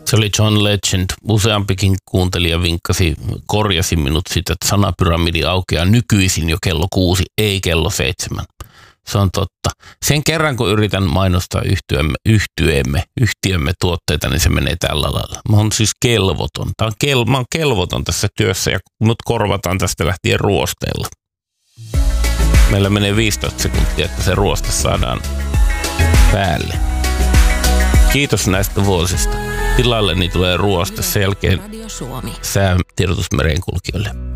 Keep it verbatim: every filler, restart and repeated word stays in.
Se oli John Legend. Useampikin kuuntelija vinkkasi, korjasi minut sitä, että sanapyramidi aukeaa nykyisin jo kello kuusi, ei kello seitsemän. Se on totta. Sen kerran, kun yritän mainostaa yhtiömme, yhtiömme, yhtiömme tuotteita, niin se menee tällä lailla. Mä oon siis kelvoton. Tää on kel, mä oon kelvoton tässä työssä ja mut korvataan tästä lähtien ruosteella. Meillä menee viisitoista sekuntia, että se ruoste saadaan päälle. Kiitos näistä vuosista. Tilalleni tulee ruoste, sen jälkeen säätiedotus merenkulkijoille.